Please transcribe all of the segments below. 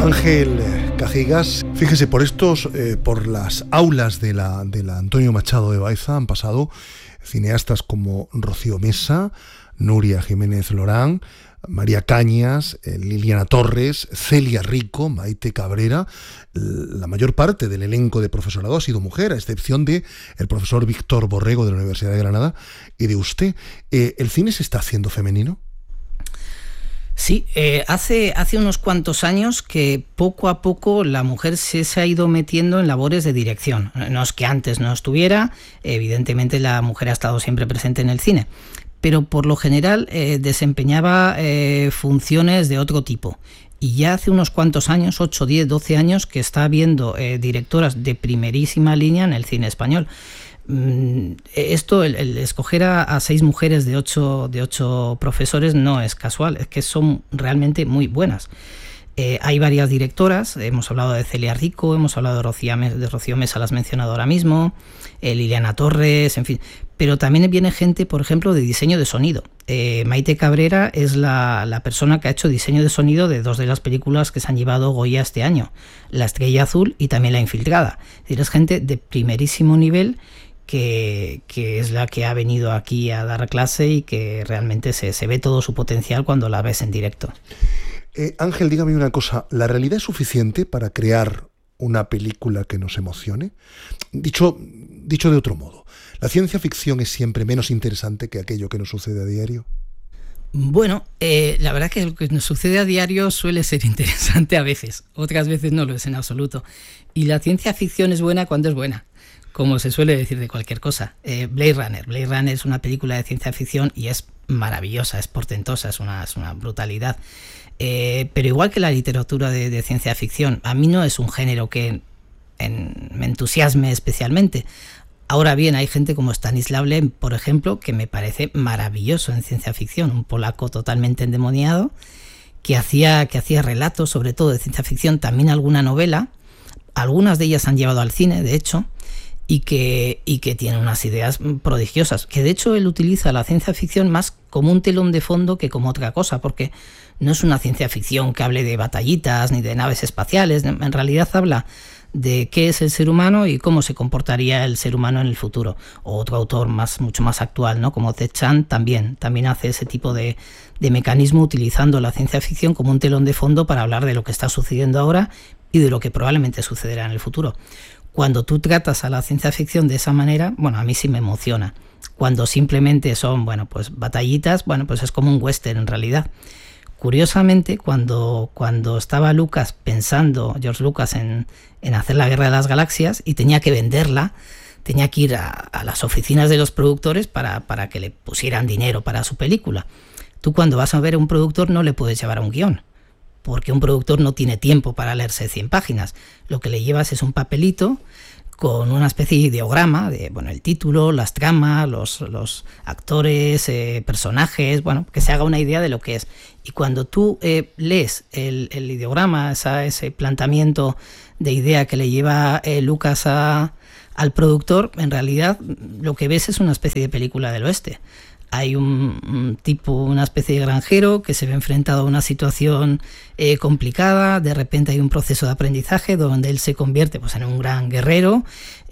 Ángel Cajigas, fíjese, por las aulas de la Antonio Machado de Baeza han pasado cineastas como Rocío Mesa, Nuria Jiménez Lorán, María Cañas, Liliana Torres, Celia Rico, Maite Cabrera. La mayor parte del elenco de profesorado ha sido mujer, a excepción de el profesor Víctor Borrego de la Universidad de Granada y de usted. ¿El cine se está haciendo femenino? Sí, hace unos cuantos años que poco a poco la mujer se ha ido metiendo en labores de dirección. No es que antes no estuviera, evidentemente la mujer ha estado siempre presente en el cine, pero por lo general desempeñaba funciones de otro tipo. Y ya hace unos cuantos años, 8, 10, 12 años, que está habiendo directoras de primerísima línea en el cine español. Esto, el escoger a 6 mujeres de 8 profesores no es casual, es que son realmente muy buenas. Hay varias directoras, hemos hablado de Celia Rico, hemos hablado de Rocío Mesa, la has mencionado ahora mismo, Liliana Torres, en fin. Pero también viene gente, por ejemplo, de diseño de sonido. Maite Cabrera es la persona que ha hecho diseño de sonido de 2 de las películas que se han llevado Goya este año, La Estrella Azul y también La Infiltrada. Es decir, es gente de primerísimo nivel que es la que ha venido aquí a dar clase y que realmente se ve todo su potencial cuando la ves en directo. Ángel, dígame una cosa, ¿la realidad es suficiente para crear una película que nos emocione? Dicho de otro modo, ¿la ciencia ficción es siempre menos interesante que aquello que nos sucede a diario? Bueno, la verdad es que lo que nos sucede a diario suele ser interesante a veces, otras veces no lo es en absoluto. Y la ciencia ficción es buena cuando es buena, como se suele decir de cualquier cosa. Blade Runner es una película de ciencia ficción y es maravillosa, es portentosa, es una brutalidad. Pero igual que la literatura de ciencia ficción, a mí no es un género que me entusiasme especialmente. Ahora bien, hay gente como Stanislaw Lem, por ejemplo, que me parece maravilloso en ciencia ficción, un polaco totalmente endemoniado, que hacía relatos, sobre todo de ciencia ficción, también alguna novela. Algunas de ellas han llevado al cine, de hecho, y que tiene unas ideas prodigiosas, que de hecho él utiliza la ciencia ficción más como un telón de fondo que como otra cosa, porque no es una ciencia ficción que hable de batallitas ni de naves espaciales, en realidad habla de qué es el ser humano y cómo se comportaría el ser humano en el futuro. O otro autor mucho más actual, ¿no? Como Ted Chiang también hace ese tipo de mecanismo utilizando la ciencia ficción como un telón de fondo para hablar de lo que está sucediendo ahora y de lo que probablemente sucederá en el futuro. Cuando tú tratas a la ciencia ficción de esa manera, bueno, a mí sí me emociona. Cuando simplemente son, pues batallitas, pues es como un western en realidad. Curiosamente, cuando estaba George Lucas en hacer la Guerra de las Galaxias y tenía que venderla, tenía que ir a las oficinas de los productores para que le pusieran dinero para su película. Tú cuando vas a ver a un productor no le puedes llevar a un guión, porque un productor no tiene tiempo para leerse 100 páginas. Lo que le llevas es un papelito con una especie de ideograma de el título, las tramas, los actores, personajes, que se haga una idea de lo que es. Y cuando tú lees el ideograma, ese planteamiento de idea que le lleva Lucas al productor, en realidad lo que ves es una especie de película del oeste. Hay un tipo, una especie de granjero que se ve enfrentado a una situación complicada. De repente hay un proceso de aprendizaje donde él se convierte en un gran guerrero,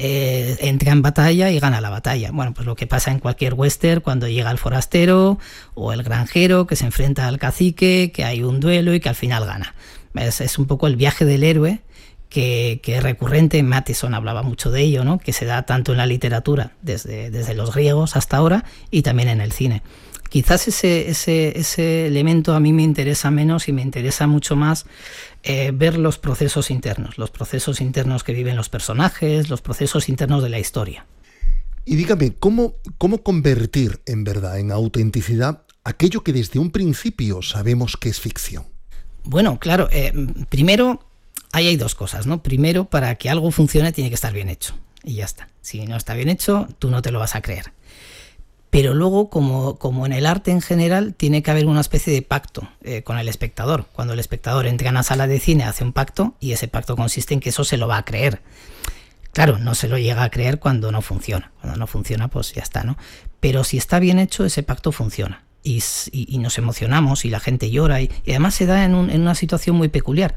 entra en batalla y gana la batalla. Pues lo que pasa en cualquier western cuando llega el forastero o el granjero que se enfrenta al cacique, que hay un duelo y que al final gana. Es un poco el viaje del héroe que es recurrente. Matheson hablaba mucho de ello, ¿no? Que se da tanto en la literatura, desde los griegos hasta ahora, y también en el cine. Quizás ese elemento a mí me interesa menos y me interesa mucho más ver los procesos internos que viven los personajes, los procesos internos de la historia. Y dígame, ¿cómo convertir en verdad, en autenticidad, aquello que desde un principio sabemos que es ficción? Bueno, claro, primero, ahí hay 2 cosas, ¿no? Primero, para que algo funcione tiene que estar bien hecho, y ya está. Si no está bien hecho, tú no te lo vas a creer. Pero luego, como en el arte en general, tiene que haber una especie de pacto con el espectador. Cuando el espectador entra en una sala de cine, hace un pacto, y ese pacto consiste en que eso se lo va a creer. Claro, no se lo llega a creer cuando no funciona. Cuando no funciona, pues ya está, ¿no? Pero si está bien hecho, ese pacto funciona. Y nos emocionamos y la gente llora. Y además se da en una situación muy peculiar.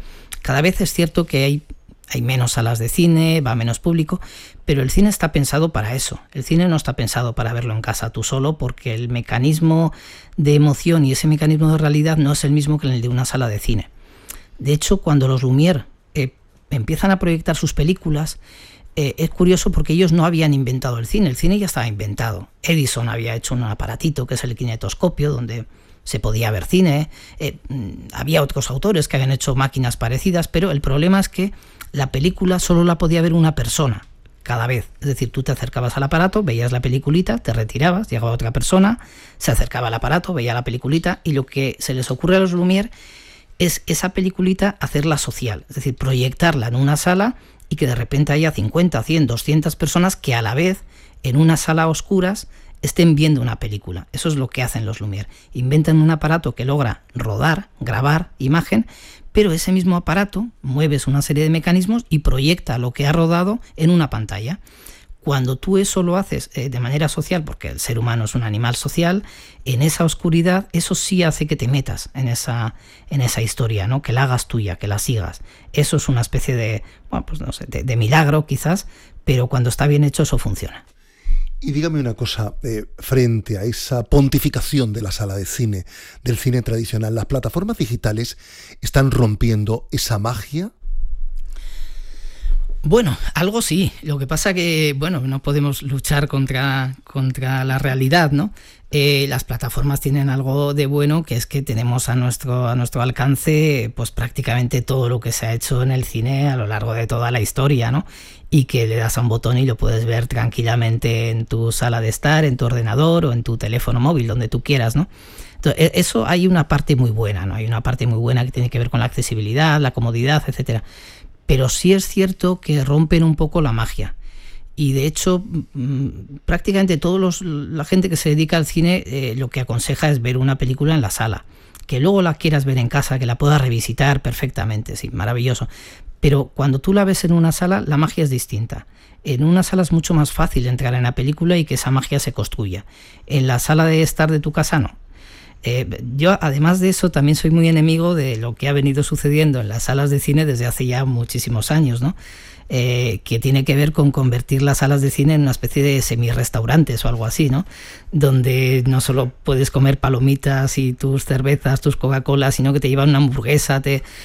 Cada vez es cierto que hay menos salas de cine, va menos público, pero el cine está pensado para eso. El cine no está pensado para verlo en casa tú solo, porque el mecanismo de emoción y ese mecanismo de realidad no es el mismo que el de una sala de cine. De hecho, cuando los Lumière empiezan a proyectar sus películas, es curioso porque ellos no habían inventado el cine ya estaba inventado. Edison había hecho un aparatito que es el kinetoscopio, donde se podía ver cine, había otros autores que habían hecho máquinas parecidas, pero el problema es que la película solo la podía ver una persona cada vez. Es decir, tú te acercabas al aparato, veías la peliculita, te retirabas, llegaba otra persona, se acercaba al aparato, veía la peliculita, y lo que se les ocurre a los Lumière es esa peliculita hacerla social, es decir, proyectarla en una sala y que de repente haya 50, 100, 200 personas que a la vez en una sala a oscuras estén viendo una película. Eso es lo que hacen los Lumière. Inventan un aparato que logra rodar, grabar imagen, pero ese mismo aparato mueves una serie de mecanismos y proyecta lo que ha rodado en una pantalla. Cuando tú eso lo haces de manera social, porque el ser humano es un animal social, en esa oscuridad, eso sí hace que te metas en esa historia, ¿no? Que la hagas tuya, que la sigas. Eso es una especie de, bueno, pues no sé, de milagro quizás, pero cuando está bien hecho eso funciona. Y dígame una cosa, frente a esa pontificación de la sala de cine, del cine tradicional, ¿las plataformas digitales están rompiendo esa magia? Bueno, algo sí. Lo que pasa que, bueno, no podemos luchar contra la realidad, ¿no? Las plataformas tienen algo de bueno, que es que tenemos a nuestro alcance pues prácticamente todo lo que se ha hecho en el cine a lo largo de toda la historia, ¿no? Y que le das a un botón y lo puedes ver tranquilamente en tu sala de estar, en tu ordenador o en tu teléfono móvil, donde tú quieras, ¿no? Entonces, eso hay una parte muy buena, ¿no? Hay una parte muy buena que tiene que ver con la accesibilidad, la comodidad, etcétera. Pero sí es cierto que rompen un poco la magia. Y de hecho, prácticamente la gente que se dedica al cine lo que aconseja es ver una película en la sala. Que luego la quieras ver en casa, que la puedas revisitar perfectamente, sí, maravilloso. Pero cuando tú la ves en una sala, la magia es distinta. En una sala es mucho más fácil entrar en la película y que esa magia se construya. En la sala de estar de tu casa, no. Yo, además de eso, también soy muy enemigo de lo que ha venido sucediendo en las salas de cine desde hace ya muchísimos años, ¿no? Que tiene que ver con convertir las salas de cine en una especie de semi-restaurantes o algo así, ¿no? Donde no solo puedes comer palomitas y tus cervezas, tus Coca-Cola, sino que te llevan una hamburguesa.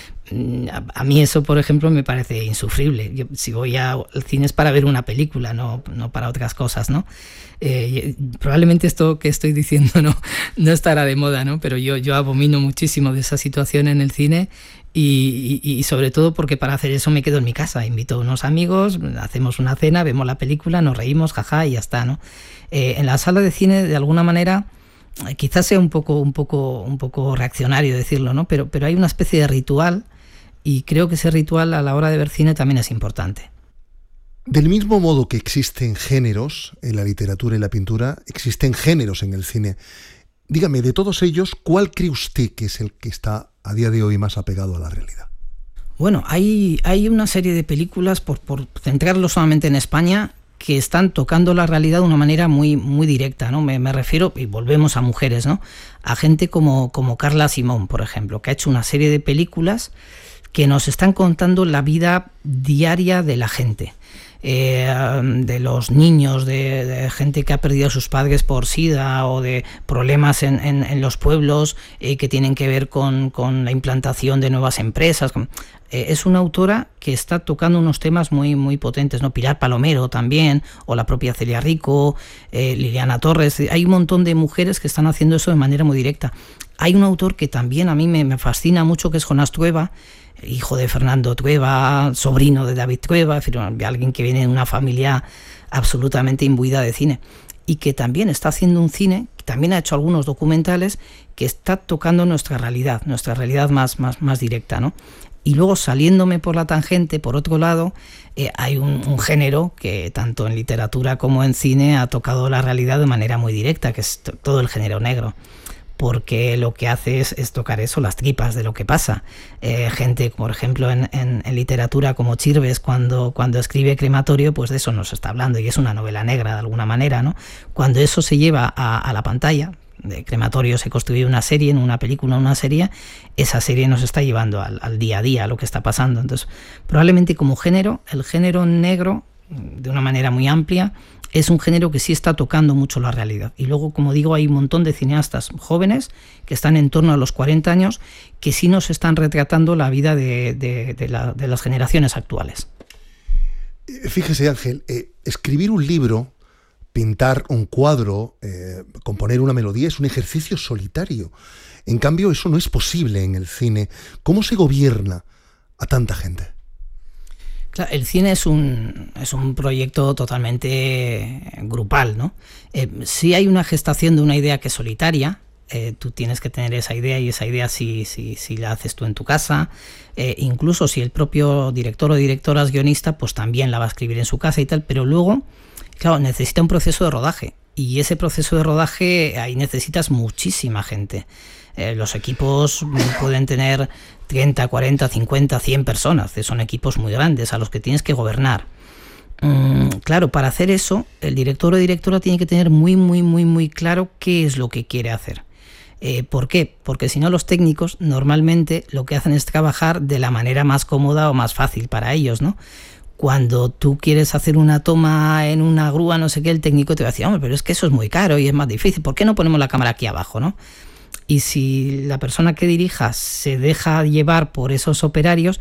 A mí eso, por ejemplo, me parece insufrible. Yo, si voy al cine es para ver una película, no para otras cosas, ¿no? Probablemente esto que estoy diciendo no estará de moda, ¿no? Pero yo abomino muchísimo de esa situación en el cine y sobre todo porque para hacer eso me quedo en mi casa, invito a unos amigos, hacemos una cena, vemos la película, nos reímos, jaja, y ya está, ¿no? En la sala de cine, de alguna manera, quizás sea un poco reaccionario decirlo, ¿no? Pero hay una especie de ritual y creo que ese ritual a la hora de ver cine también es importante. Del mismo modo que existen géneros en la literatura y la pintura, existen géneros en el cine. Dígame, de todos ellos, ¿cuál cree usted que es el que está a día de hoy más apegado a la realidad? Bueno, hay una serie de películas, por centrarlo solamente en España, que están tocando la realidad de una manera muy, muy directa, ¿no? Me refiero, y volvemos a mujeres, ¿no? A gente como Carla Simón, por ejemplo, que ha hecho una serie de películas que nos están contando la vida diaria de la gente. De los niños, de gente que ha perdido a sus padres por SIDA o de problemas en los pueblos que tienen que ver con la implantación de nuevas empresas. Es una autora que está tocando unos temas muy, muy potentes, ¿no? Pilar Palomero también, o la propia Celia Rico, Liliana Torres. Hay un montón de mujeres que están haciendo eso de manera muy directa. Hay un autor que también a mí me fascina mucho, que es Jonás Trueba, hijo de Fernando Trueba, sobrino de David Trueba, es decir, alguien que viene de una familia absolutamente imbuida de cine y que también está haciendo un cine, que también ha hecho algunos documentales, que está tocando nuestra realidad más directa, ¿no? Y luego, saliéndome por la tangente, por otro lado, hay un género que tanto en literatura como en cine ha tocado la realidad de manera muy directa, que es todo el género negro. Porque lo que hace es tocar eso, las tripas de lo que pasa. Gente, por ejemplo, en literatura como Chirves, cuando escribe Crematorio, pues de eso nos está hablando, y es una novela negra de alguna manera, ¿no? Cuando eso se lleva a la pantalla, de crematorios he construido una serie, en una película, una serie, esa serie nos está llevando al día a día, a lo que está pasando. Entonces, probablemente como género, el género negro, de una manera muy amplia, es un género que sí está tocando mucho la realidad. Y luego, como digo, hay un montón de cineastas jóvenes que están en torno a los 40 años que sí nos están retratando la vida de las generaciones actuales. Fíjese, Ángel, escribir un libro, pintar un cuadro, componer una melodía es un ejercicio solitario. En cambio, eso no es posible en el cine. ¿Cómo se gobierna a tanta gente? Claro, el cine es un proyecto totalmente grupal, ¿no? Sí hay una gestación de una idea que es solitaria. Tú tienes que tener esa idea, y esa idea si la haces tú en tu casa, incluso si el propio director o directora es guionista, pues también la va a escribir en su casa y tal, pero luego, claro, necesita un proceso de rodaje, y ese proceso de rodaje ahí necesitas muchísima gente. Los equipos pueden tener 30, 40, 50, 100 personas, son equipos muy grandes a los que tienes que gobernar. Claro, para hacer eso, el director o directora tiene que tener muy claro qué es lo que quiere hacer. ¿Por qué? Porque si no, los técnicos normalmente lo que hacen es trabajar de la manera más cómoda o más fácil para ellos, ¿no? Cuando tú quieres hacer una toma en una grúa, no sé qué, el técnico te va a decir, hombre, pero es que eso es muy caro y es más difícil, ¿por qué no ponemos la cámara aquí abajo, no? Y si la persona que dirija se deja llevar por esos operarios,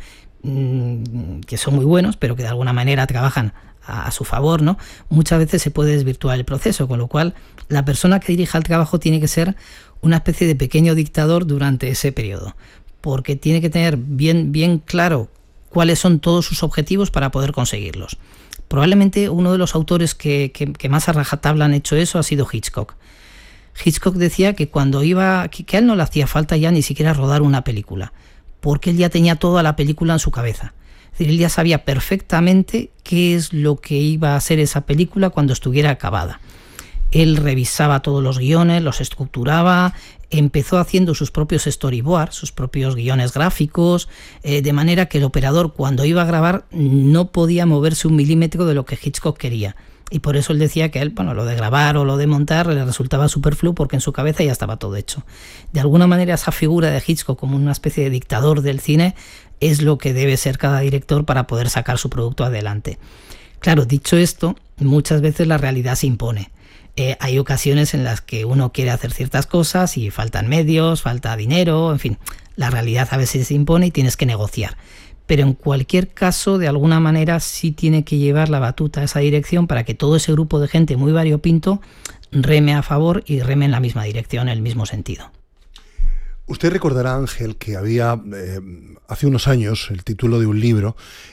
que son muy buenos, pero que de alguna manera trabajan a su favor, ¿no? Muchas veces se puede desvirtuar el proceso, con lo cual la persona que dirija el trabajo tiene que ser una especie de pequeño dictador durante ese periodo, porque tiene que tener bien claro cuáles son todos sus objetivos para poder conseguirlos. Probablemente uno de los autores que más a rajatabla han hecho eso ha sido Hitchcock. Hitchcock decía que cuando que a él no le hacía falta ya ni siquiera rodar una película, porque él ya tenía toda la película en su cabeza. Es decir, él ya sabía perfectamente qué es lo que iba a ser esa película cuando estuviera acabada. Él revisaba todos los guiones, los estructuraba, empezó haciendo sus propios storyboards, sus propios guiones gráficos, de manera que el operador, cuando iba a grabar, no podía moverse un milímetro de lo que Hitchcock quería. Y por eso él decía que a él, bueno, lo de grabar o lo de montar le resultaba superfluo, porque en su cabeza ya estaba todo hecho. De alguna manera, esa figura de Hitchcock como una especie de dictador del cine es lo que debe ser cada director para poder sacar su producto adelante. Claro, dicho esto, muchas veces la realidad se impone. Hay ocasiones en las que uno quiere hacer ciertas cosas y faltan medios, falta dinero, en fin, la realidad a veces se impone y tienes que negociar. Pero en cualquier caso, de alguna manera, sí tiene que llevar la batuta a esa dirección para que todo ese grupo de gente muy variopinto reme a favor y reme en la misma dirección, en el mismo sentido. Usted recordará, Ángel, que había hace unos años el título de un libro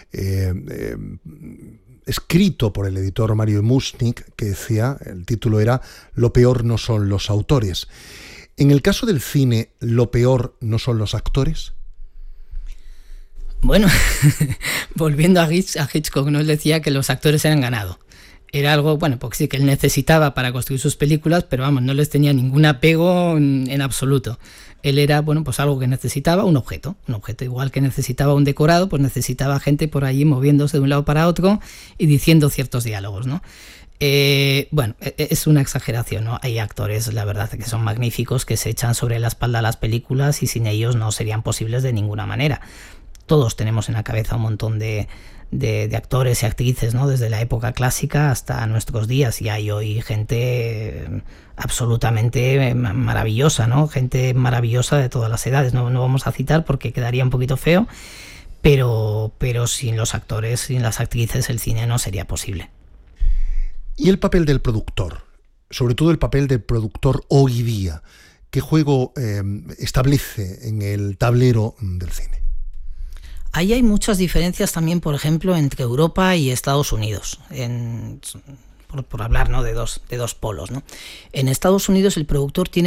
escrito por el editor Mario Muschnick, que decía, el título era «Lo peor no son los autores». En el caso del cine, ¿lo peor no son los actores? Bueno, volviendo a Hitchcock, ¿no? Él decía que los actores eran ganado. Era algo, bueno, porque sí, que él necesitaba para construir sus películas, pero vamos, no les tenía ningún apego en absoluto. Él era, bueno, pues algo que necesitaba, un objeto igual que necesitaba un decorado, pues necesitaba gente por allí moviéndose de un lado para otro y diciendo ciertos diálogos, ¿no? Bueno, es una exageración, ¿no? Hay actores, la verdad, que son magníficos, que se echan sobre la espalda las películas y sin ellos no serían posibles de ninguna manera. Todos tenemos en la cabeza un montón de actores y actrices, ¿no? Desde la época clásica hasta nuestros días, y hay hoy gente absolutamente maravillosa, ¿no? Gente maravillosa de todas las edades. No vamos a citar porque quedaría un poquito feo, pero sin los actores, sin las actrices, el cine no sería posible. ¿Y el papel del productor? Sobre todo el papel del productor hoy día. ¿Qué juego establece en el tablero del cine? Ahí hay muchas diferencias también, por ejemplo, entre Europa y Estados Unidos, por hablar, ¿no? de dos polos, ¿no? En Estados Unidos el productor tiene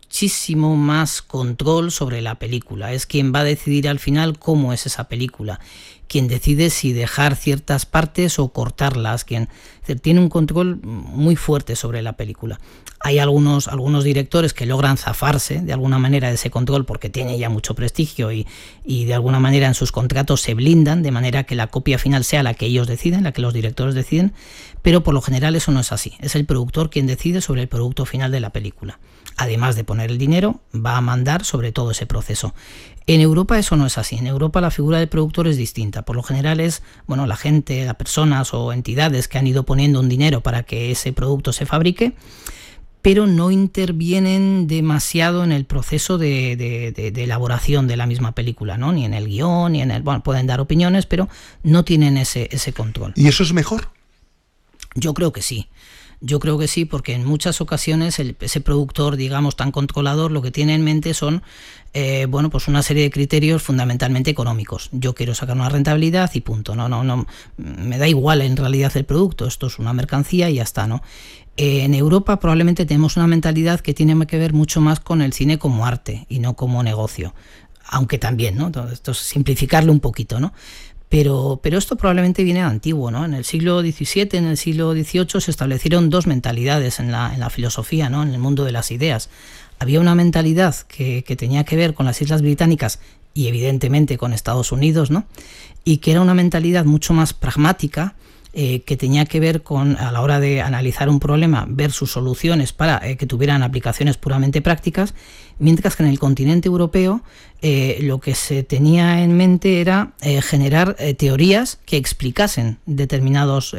muchísimo más control sobre la película. Es quien va a decidir al final cómo es esa película, quien decide si dejar ciertas partes o cortarlas, quien tiene un control muy fuerte sobre la película. Hay algunos directores que logran zafarse de alguna manera de ese control porque tiene ya mucho prestigio y de alguna manera en sus contratos se blindan de manera que la copia final sea la que ellos deciden, la que los directores deciden, pero por lo general eso no es así. Es el productor quien decide sobre el producto final de la película. Además de poner el dinero, va a mandar sobre todo ese proceso. En Europa eso no es así. En Europa la figura del productor es distinta. Por lo general es, la gente, las personas o entidades que han ido poniendo un dinero para que ese producto se fabrique, pero no intervienen demasiado en el proceso de elaboración de la misma película, ¿no? Ni en el guión, ni en el... pueden dar opiniones, pero no tienen ese control. ¿Y eso es mejor? Yo creo que sí. Yo creo que sí, porque en muchas ocasiones ese productor, digamos, tan controlador, lo que tiene en mente son pues una serie de criterios fundamentalmente económicos. Yo quiero sacar una rentabilidad y punto. No, me da igual en realidad el producto. Esto es una mercancía y ya está, ¿no? En Europa probablemente tenemos una mentalidad que tiene que ver mucho más con el cine como arte y no como negocio. Aunque también, ¿no? Esto es simplificarlo un poquito, ¿no? Pero esto probablemente viene de antiguo, ¿no? En el siglo XVII, en el siglo XVIII se establecieron dos mentalidades en la filosofía, ¿no? En el mundo de las ideas. Había una mentalidad que tenía que ver con las Islas Británicas y evidentemente con Estados Unidos, ¿no? Y que era una mentalidad mucho más pragmática, que tenía que ver con, a la hora de analizar un problema, ver sus soluciones para que tuvieran aplicaciones puramente prácticas, mientras que en el continente europeo lo que se tenía en mente era generar teorías que explicasen determinadas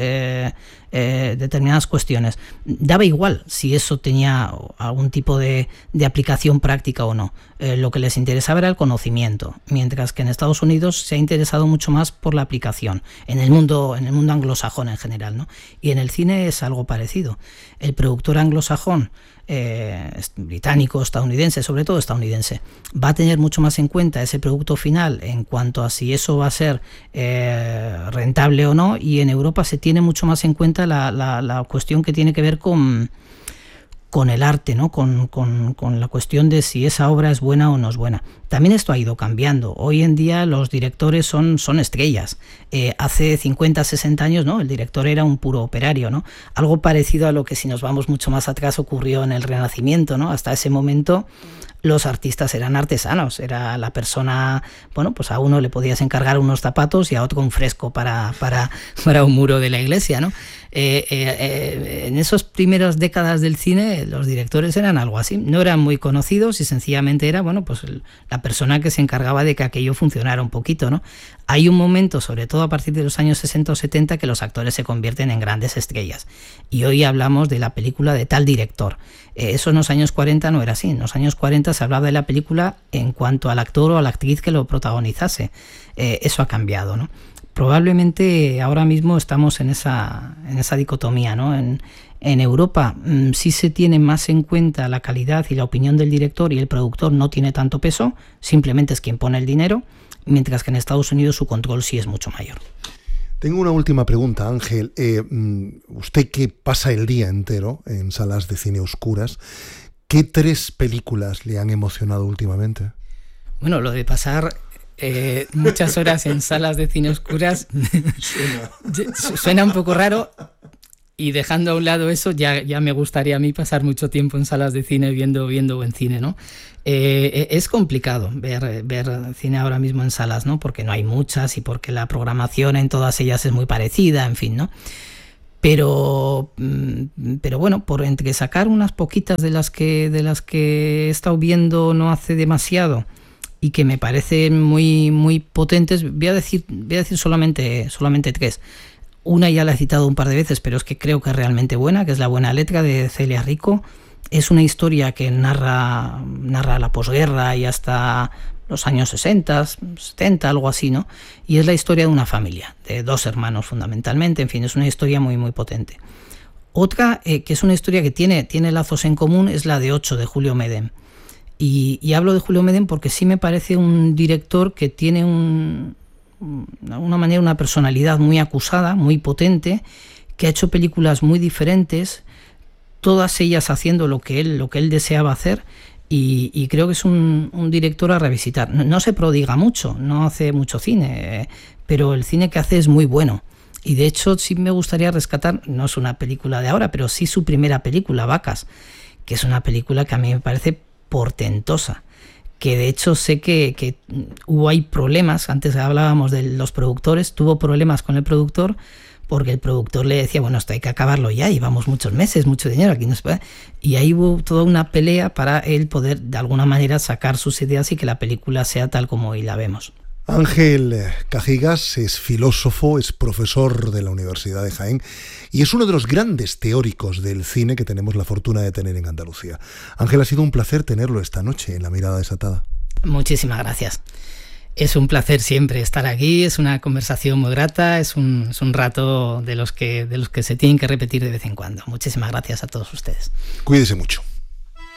cuestiones. Daba igual si eso tenía algún tipo de aplicación práctica o no. Lo que les interesaba era el conocimiento, mientras que en Estados Unidos se ha interesado mucho más por la aplicación, en el mundo anglosajón en general, ¿no? Y en el cine es algo parecido. El productor anglosajón, británico, estadounidense, sobre todo estadounidense, va a tener mucho más en cuenta ese producto final en cuanto a si eso va a ser rentable o no, y en Europa se tiene mucho más en cuenta la cuestión que tiene que ver con el arte, ¿no? Con la cuestión de si esa obra es buena o no es buena. También esto ha ido cambiando. Hoy en día los directores son estrellas. Hace 50, 60 años, ¿no? El director era un puro operario, ¿no? Algo parecido a lo que, si nos vamos mucho más atrás, ocurrió en el Renacimiento, ¿no? Hasta ese momento los artistas eran artesanos. Era la persona, pues a uno le podías encargar unos zapatos y a otro un fresco para un muro de la iglesia, ¿no? En esas primeras décadas del cine los directores eran algo así, no eran muy conocidos y sencillamente era la persona que se encargaba de que aquello funcionara un poquito, ¿no? Hay un momento, sobre todo a partir de los años 60 o 70, que los actores se convierten en grandes estrellas y hoy hablamos de la película de tal director. Eso en los años 40 no era así. En los años 40 se hablaba de la película en cuanto al actor o a la actriz que lo protagonizase. Eso ha cambiado, ¿no? Probablemente ahora mismo estamos en esa dicotomía, ¿no? En Europa sí se tiene más en cuenta la calidad y la opinión del director y el productor no tiene tanto peso, simplemente es quien pone el dinero, mientras que en Estados Unidos su control sí es mucho mayor. Tengo una última pregunta, Ángel. Usted que pasa el día entero en salas de cine oscuras, ¿qué 3 películas le han emocionado últimamente? Bueno, lo de pasar muchas horas en salas de cine oscuras suena un poco raro, y dejando a un lado eso, ya me gustaría a mí pasar mucho tiempo en salas de cine viendo buen cine, ¿no? Es complicado ver cine ahora mismo en salas, ¿no? Porque no hay muchas y porque la programación en todas ellas es muy parecida, en fin, ¿no? Pero bueno, por entre sacar unas poquitas de las que he estado viendo no hace demasiado y que me parecen muy, muy potentes, voy a decir solamente 3. Una ya la he citado un par de veces, pero es que creo que es realmente buena, que es La buena letra, de Celia Rico. Es una historia que narra la posguerra y hasta los años 60, 70, algo así, ¿no? Y es la historia de una familia, de 2 hermanos fundamentalmente. En fin, es una historia muy, muy potente. Otra, que es una historia que tiene lazos en común, es la de 8, de Julio Medem. Y hablo de Julio Medem porque sí me parece un director que tiene una personalidad muy acusada, muy potente, que ha hecho películas muy diferentes, todas ellas haciendo lo que él deseaba hacer, Y creo que es un director a revisitar. No se prodiga mucho, no hace mucho cine, pero el cine que hace es muy bueno. Y de hecho sí me gustaría rescatar, no es una película de ahora, pero sí su primera película, Vacas, que es una película que a mí me parece portentosa. Que de hecho sé que hubo ahí problemas, antes hablábamos de los productores, tuvo problemas con el productor, porque el productor le decía, bueno, esto hay que acabarlo ya, llevamos muchos meses, mucho dinero, aquí no se puede. Y ahí hubo toda una pelea para él poder de alguna manera sacar sus ideas y que la película sea tal como hoy la vemos. Ángel Cajigas es filósofo, es profesor de la Universidad de Jaén y es uno de los grandes teóricos del cine que tenemos la fortuna de tener en Andalucía. Ángel, ha sido un placer tenerlo esta noche en La Mirada Desatada. Muchísimas gracias. Es un placer siempre estar aquí, es una conversación muy grata, es un rato de los que se tienen que repetir de vez en cuando. Muchísimas gracias a todos ustedes. Cuídese mucho.